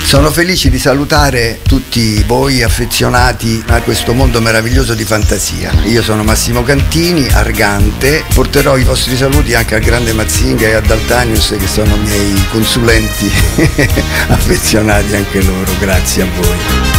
Sono felice di salutare tutti voi affezionati a questo mondo meraviglioso di fantasia. Io sono Massimo Cantini, Argante, porterò i vostri saluti anche al grande Mazinga e a Daltanius, che sono miei consulenti affezionati anche loro. Grazie a voi.